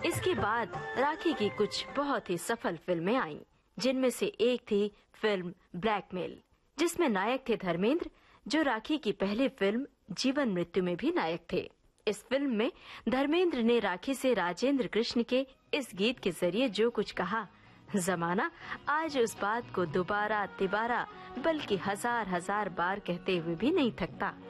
इसके बाद राखी की कुछ बहुत ही सफल फिल्में आईं, जिनमें से एक थी फिल्म ब्लैकमेल, जिसमें नायक थे धर्मेंद्र, जो राखी की पहली फिल्म जीवन मृत्यु में भी नायक थे। इस फिल्म में धर्मेंद्र ने राखी से राजेंद्र कृष्ण के इस गीत के जरिए जो कुछ कहा, जमाना आज उस बात को दोबारा तिबारा बल्कि हजार हजार बार कहते हुए भी नहीं थकता।